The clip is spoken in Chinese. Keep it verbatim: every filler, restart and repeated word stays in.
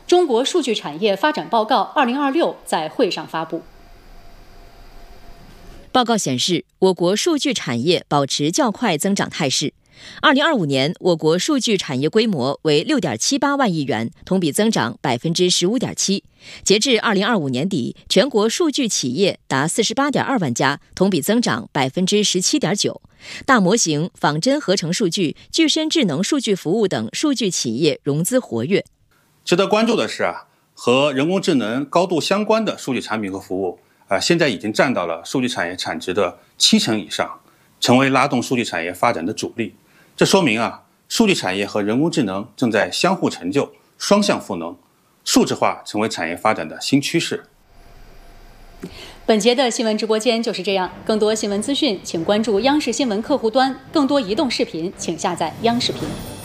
中国数据产业发展报告二零二六在会上发布。 报告显示，我国数据产业保持较快增长态势。二零二五年，我国数据产业规模为六点七八万亿元，同比增长百分之十五点七。截至二零二五年底，全国数据企业达四十八点二万家，同比增长百分之十七点九。大模型、仿真合成数据、具身智能数据服务等数据企业融资活跃。 值得关注的是啊，和人工智能高度相关的数据产品和服务，啊，现在已经占到了数据产业产值的七成以上，成为拉动数据产业发展的主力。这说明啊，数据产业和人工智能正在相互成就，双向赋能，数字化成为产业发展的新趋势。 本节的新闻直播间就是这样，更多新闻资讯，请关注央视新闻客户端；更多移动视频，请下载央视频。